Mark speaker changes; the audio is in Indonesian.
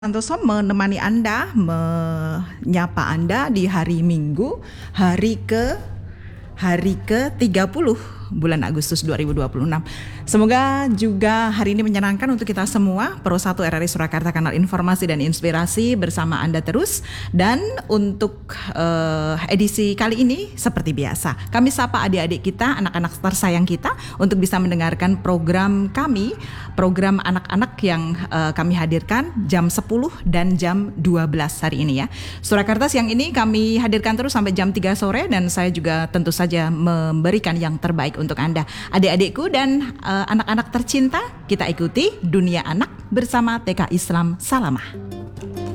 Speaker 1: Santoso menemani Anda, menyapa Anda di hari Minggu, hari ke-30 bulan Agustus 2026. Semoga juga hari ini menyenangkan untuk kita semua. Pro 1 RRI Surakarta, kanal informasi dan inspirasi bersama Anda terus. Dan untuk edisi kali ini seperti biasa, kami sapa adik-adik kita, anak-anak tersayang kita untuk bisa mendengarkan program kami, program anak-anak yang kami hadirkan jam 10 dan jam 12 hari ini ya. Surakarta siang ini kami hadirkan terus sampai jam 3 sore dan saya juga tentu saja memberikan yang terbaik untuk Anda. Adik-adikku dan anak-anak tercinta, kita ikuti Dunia Anak bersama TK Islam Salamah.